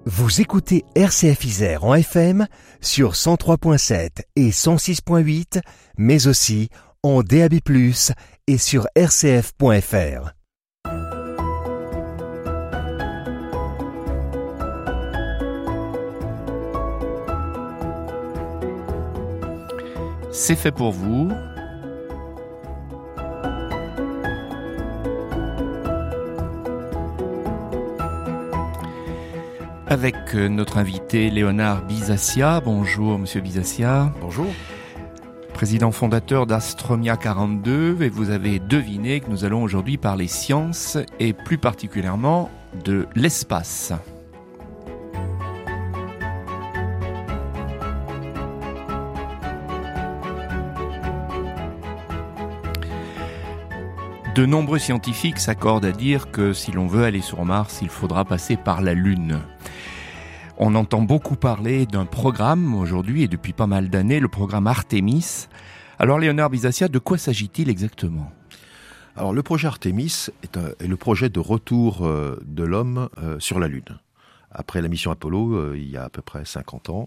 Vous écoutez RCF Isère en FM sur 103.7 et 106.8, mais aussi en DAB+, et sur rcf.fr. C'est fait pour vous. Avec notre invité Léonard Bisaccia. Bonjour Monsieur Bisaccia. Bonjour. Président fondateur d'Astromia 42, et vous avez deviné que nous allons aujourd'hui parler science et plus particulièrement de l'espace. De nombreux scientifiques s'accordent à dire que si l'on veut aller sur Mars, il faudra passer par la Lune. On entend beaucoup parler d'un programme aujourd'hui et depuis pas mal d'années, le programme Artemis. Alors Léonard Bisaccia, de quoi s'agit-il exactement ? Alors le projet Artemis est le projet de retour de l'homme sur la Lune. Après la mission Apollo, il y a à peu près 50 ans,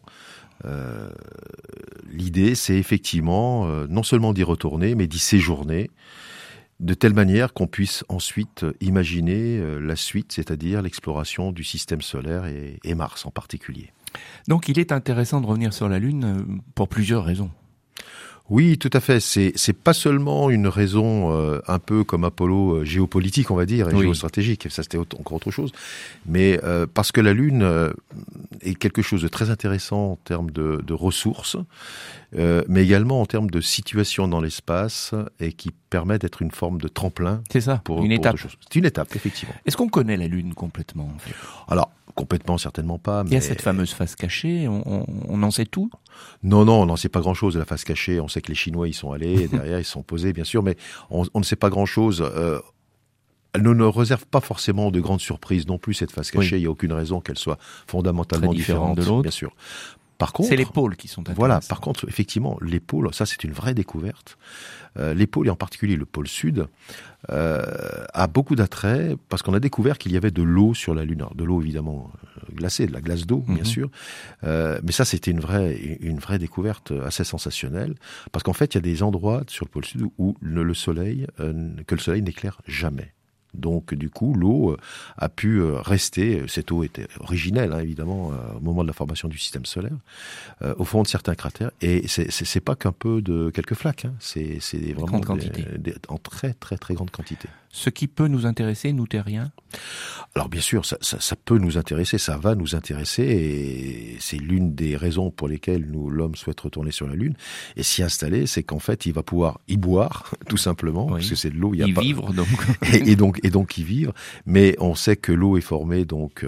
l'idée c'est effectivement non seulement d'y retourner, mais d'y séjourner, de telle manière qu'on puisse ensuite imaginer la suite, c'est-à-dire l'exploration du système solaire et Mars en particulier. Donc il est intéressant de revenir sur la Lune pour plusieurs raisons. Oui, tout à fait. C'est pas seulement une raison un peu comme Apollo géopolitique, on va dire, et géostratégique. Ça, c'était encore autre chose. Mais parce que la Lune est quelque chose de très intéressant en termes de ressources, mais également en termes de situation dans l'espace et qui permet d'être une forme de tremplin. C'est ça, une étape. C'est une étape, effectivement. Est-ce qu'on connaît la Lune complètement, en fait ? Alors, complètement, certainement pas. Il y a cette fameuse face cachée, on en sait tout ? Non, on n'en sait pas grand-chose de la face cachée. On sait que les Chinois y sont allés, et derrière ils se sont posés, bien sûr, mais on ne sait pas grand-chose. Elle ne nous réserve pas forcément de grandes surprises non plus, cette face cachée. Il n'y a aucune raison qu'elle soit fondamentalement différente de l'autre, bien sûr. Par contre, c'est les pôles qui sont intéressants. Voilà, par contre, effectivement, les pôles, ça c'est une vraie découverte. Les pôles, et en particulier le pôle sud, a beaucoup d'attrait parce qu'on a découvert qu'il y avait de l'eau sur la Lune. Alors, de l'eau évidemment glacée, de la glace d'eau, bien sûr. Mais ça, c'était une vraie découverte assez sensationnelle parce qu'en fait, il y a des endroits sur le pôle sud où que le soleil n'éclaire jamais. Donc du coup, l'eau a pu rester, cette eau était originelle évidemment au moment de la formation du système solaire, au fond de certains cratères, et c'est pas qu'un peu de quelques flaques, c'est vraiment en très très très grande quantité. Ce qui peut nous intéresser, nous terriens ? Alors bien sûr, ça peut nous intéresser, ça va nous intéresser, et c'est l'une des raisons pour lesquelles l'homme souhaite retourner sur la Lune et s'y installer, c'est qu'en fait, il va pouvoir y boire, tout simplement, parce que c'est de l'eau, il y a pas... vivre, donc. et donc y vivre, mais on sait que l'eau est formée donc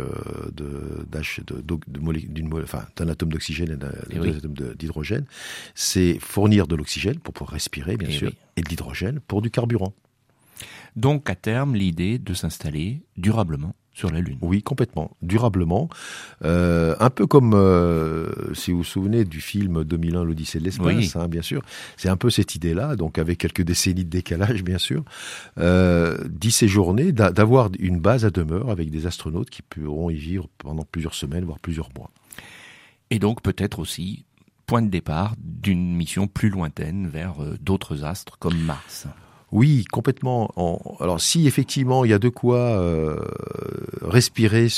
d'un atome d'oxygène et d'un atome d'hydrogène. C'est fournir de l'oxygène pour pouvoir respirer, bien sûr, et de l'hydrogène pour du carburant. Donc, à terme, l'idée de s'installer durablement sur la Lune. Oui, complètement. Durablement. Un peu comme, si vous vous souvenez du film 2001, l'Odyssée de l'espace, bien sûr. C'est un peu cette idée-là, donc avec quelques décennies de décalage, bien sûr, d'y séjourner, d'avoir une base à demeure avec des astronautes qui pourront y vivre pendant plusieurs semaines, voire plusieurs mois. Et donc, peut-être aussi, point de départ d'une mission plus lointaine vers d'autres astres comme Mars. Oui, complètement. Alors si effectivement il y a de quoi respirer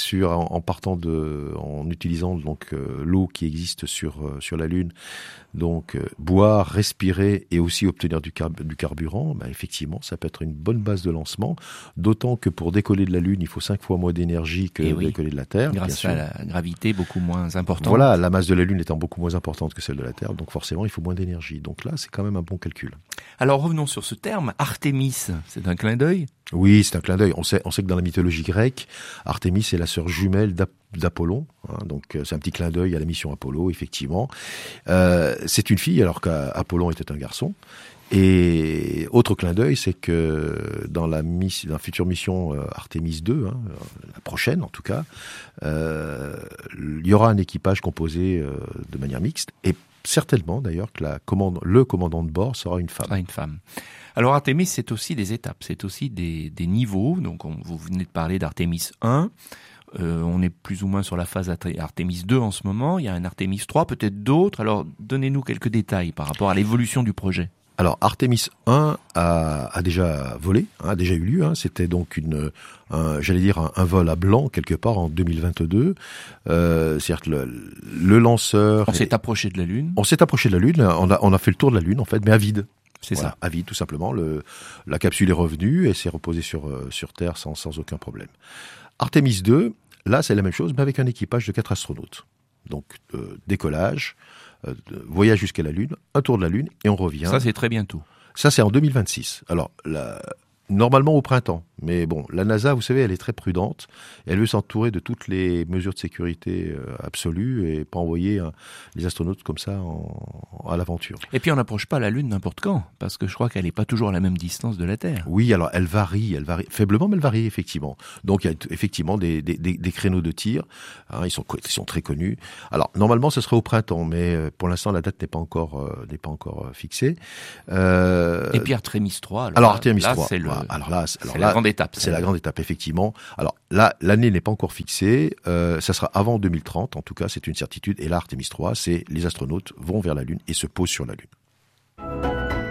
en utilisant donc l'eau qui existe sur la Lune, donc boire, respirer et aussi obtenir du carburant, effectivement ça peut être une bonne base de lancement, d'autant que pour décoller de la Lune il faut 5 fois moins d'énergie que décoller de la Terre. Grâce à la gravité beaucoup moins importante. Voilà, la masse de la Lune étant beaucoup moins importante que celle de la Terre, donc forcément il faut moins d'énergie. Donc là c'est quand même un bon calcul. Alors revenons sur ce terme, Artemis, c'est un clin d'œil ? Oui, c'est un clin d'œil. On sait que dans la mythologie grecque, Artemis est la sœur jumelle d'Apollon. Donc c'est un petit clin d'œil à la mission Apollo, effectivement. C'est une fille alors qu'Apollon était un garçon. Et autre clin d'œil, c'est que dans la future mission Artemis 2, la prochaine en tout cas, il y aura un équipage composé de manière mixte, et certainement d'ailleurs que le commandant de bord sera une femme. Alors Artemis, c'est aussi des étapes, c'est aussi des niveaux. Donc vous venez de parler d'Artemis 1. On est plus ou moins sur la phase Artemis 2 en ce moment. Il y a un Artemis 3, peut-être d'autres. Alors, donnez-nous quelques détails par rapport à l'évolution du projet. Alors, Artemis 1 a déjà volé, a déjà eu lieu. C'était donc un vol à blanc quelque part en 2022. C'est-à-dire que le lanceur... On s'est approché de la Lune. On s'est approché de la Lune. On a fait le tour de la Lune, en fait, mais à vide. C'est ça. À vide, tout simplement. La capsule est revenue et s'est reposée sur Terre sans aucun problème. Artemis 2, là, c'est la même chose, mais avec un équipage de 4 astronautes. Donc, décollage, voyage jusqu'à la Lune, un tour de la Lune, et on revient. Ça, c'est très bientôt. Ça, c'est en 2026. Alors, normalement au printemps. Mais bon, la NASA, vous savez, elle est très prudente. Elle veut s'entourer de toutes les mesures de sécurité absolues et pas envoyer les astronautes comme ça à l'aventure. Et puis on n'approche pas la Lune n'importe quand, parce que je crois qu'elle n'est pas toujours à la même distance de la Terre. Oui, alors elle varie faiblement, mais elle varie effectivement. Donc il y a effectivement des créneaux de tir. Ils sont très connus. Alors normalement, ce serait au printemps, mais pour l'instant, la date n'est pas encore fixée. Et puis Artemis 3. Alors Artemis 3. C'est la grande étape. C'est la grande étape, effectivement. Alors là, l'année n'est pas encore fixée. Ça sera avant 2030, en tout cas, c'est une certitude. Et là, Artemis 3, c'est les astronautes vont vers la Lune et se posent sur la Lune.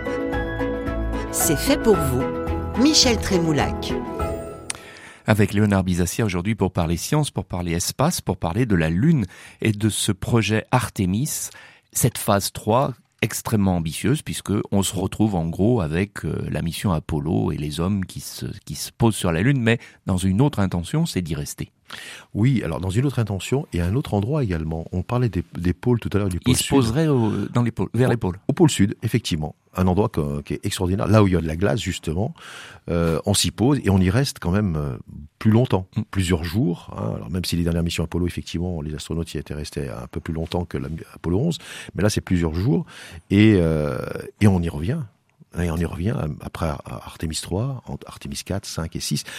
C'est fait pour vous, Michel Trémoulac. Avec Léonard Bizassia aujourd'hui pour parler science, pour parler espace, pour parler de la Lune et de ce projet Artemis, cette phase 3 extrêmement ambitieuse, puisque on se retrouve en gros avec la mission Apollo et les hommes qui se posent sur la Lune, mais dans une autre intention, c'est d'y rester. Oui, alors dans une autre intention et à un autre endroit également. On parlait des pôles tout à l'heure, du pôle sud. Il se poserait vers les pôles. Au pôle sud, effectivement. Un endroit qui est extraordinaire. Là où il y a de la glace, justement, on s'y pose et on y reste quand même plus longtemps, plusieurs jours. Alors même si les dernières missions Apollo, effectivement, les astronautes y étaient restés un peu plus longtemps que l'Apollo 11, mais là c'est plusieurs jours et on y revient. Et on y revient après Artemis 3, Artemis 4, 5 et 6,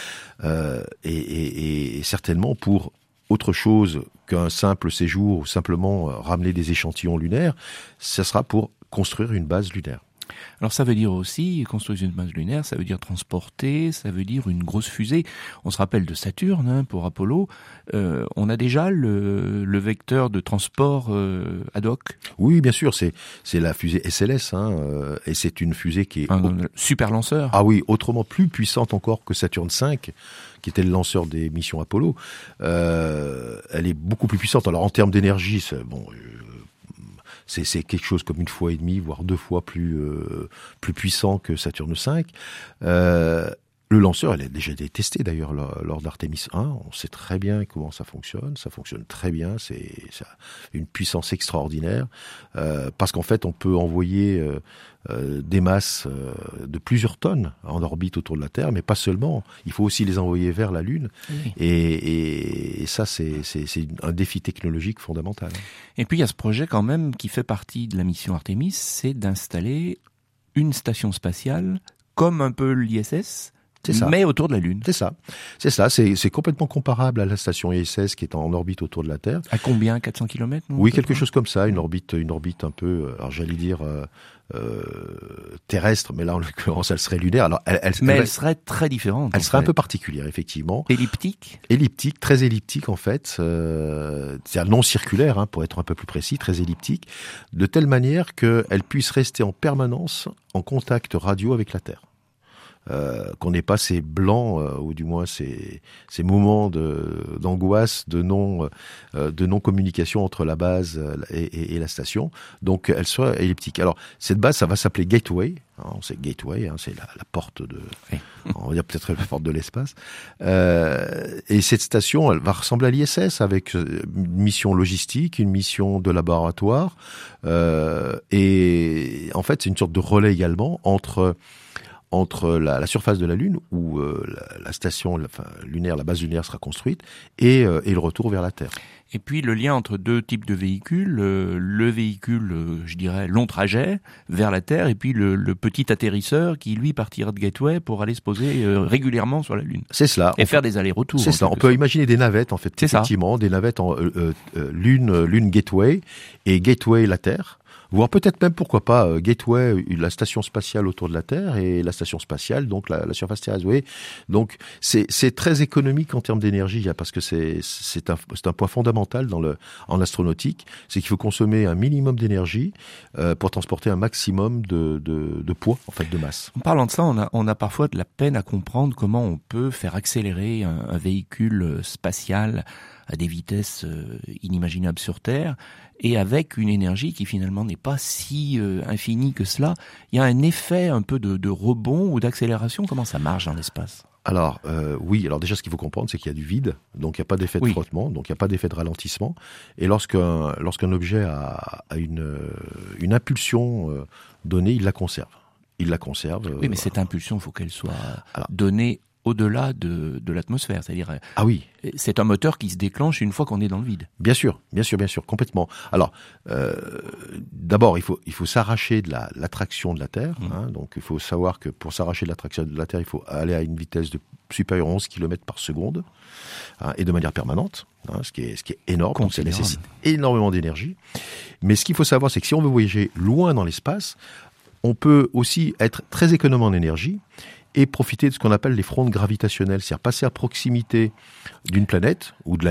et certainement pour autre chose qu'un simple séjour ou simplement ramener des échantillons lunaires, ça sera pour construire une base lunaire. Alors ça veut dire aussi, construire une base lunaire, ça veut dire transporter, ça veut dire une grosse fusée. On se rappelle de Saturne pour Apollo. On a déjà le vecteur de transport ad hoc. Oui, bien sûr, c'est la fusée SLS, et c'est une fusée qui est... Un super lanceur. Ah oui, autrement plus puissante encore que Saturne V, qui était le lanceur des missions Apollo. Elle est beaucoup plus puissante. Alors en termes d'énergie, c'est quelque chose comme 1,5 fois, voire 2 fois plus puissant que Saturne V. Le lanceur, elle a déjà été testé d'ailleurs lors d'Artemis 1. On sait très bien comment ça fonctionne très bien. C'est une puissance extraordinaire parce qu'en fait, on peut envoyer des masses de plusieurs tonnes en orbite autour de la Terre, mais pas seulement. Il faut aussi les envoyer vers la Lune. Oui. Et ça, c'est un défi technologique fondamental. Et puis, il y a ce projet quand même qui fait partie de la mission Artemis, c'est d'installer une station spatiale comme un peu l'ISS, mais autour de la Lune. C'est ça. C'est complètement comparable à la station ISS qui est en orbite autour de la Terre. À combien? 400 km? Oui, quelque chose comme ça. Une orbite un peu, alors j'allais dire terrestre, mais là en l'occurrence elle serait lunaire. Alors elle serait très différente. Elle serait un peu particulière, effectivement. Elliptique, très elliptique en fait. C'est-à-dire non circulaire, pour être un peu plus précis, très elliptique, de telle manière qu'elle puisse rester en permanence en contact radio avec la Terre. Qu'on n'ait pas ces blancs ou du moins ces moments d'angoisse, de non communication entre la base et la station. Donc elle sera elliptique. Alors cette base, ça va s'appeler Gateway. On sait Gateway, c'est la porte on va dire peut-être la porte de l'espace. Et cette station, elle va ressembler à l'ISS avec une mission logistique, une mission de laboratoire, et en fait c'est une sorte de relais également entre la surface de la Lune, où la station lunaire, la base lunaire sera construite, et le retour vers la Terre. Et puis le lien entre deux types de véhicules, le véhicule, je dirais, long trajet vers la Terre, et puis le petit atterrisseur qui, lui, partira de Gateway pour aller se poser régulièrement sur la Lune. C'est cela. Et faire des allers-retours. C'est cela. On peut imaginer des navettes, en fait, effectivement, des navettes en Lune Gateway et Gateway la Terre. Voire peut-être même, pourquoi pas, Gateway, la station spatiale autour de la Terre, et la station spatiale, donc la surface terrestre. Vous voyez, donc c'est très économique en termes d'énergie, parce que c'est un point fondamental en astronautique, c'est qu'il faut consommer un minimum d'énergie pour transporter un maximum de poids, en fait, de masse. En parlant de ça, on a parfois de la peine à comprendre comment on peut faire accélérer un véhicule spatial à des vitesses inimaginables sur Terre, et avec une énergie qui finalement n'est pas si infinie que cela. Il y a un effet un peu de rebond ou d'accélération. Comment ça marche dans l'espace ? Alors, oui, alors déjà, ce qu'il faut comprendre, c'est qu'il y a du vide, donc il n'y a pas d'effet de frottement, donc il n'y a pas d'effet de ralentissement. Et lorsqu'un objet a une impulsion donnée, il la conserve. Oui, mais cette impulsion, il faut qu'elle soit donnée au-delà de l'atmosphère. C'est-à-dire, c'est un moteur qui se déclenche une fois qu'on est dans le vide. Bien sûr, complètement. Alors, d'abord, il faut s'arracher de l'attraction de la Terre. Donc, il faut savoir que pour s'arracher de l'attraction de la Terre, il faut aller à une vitesse supérieure à 11 km par seconde, et de manière permanente, ce qui est énorme. Donc, ça nécessite énormément d'énergie. Mais ce qu'il faut savoir, c'est que si on veut voyager loin dans l'espace, on peut aussi être très économe en énergie et profiter de ce qu'on appelle les frondes gravitationnelles, c'est-à-dire passer à proximité d'une planète ou de la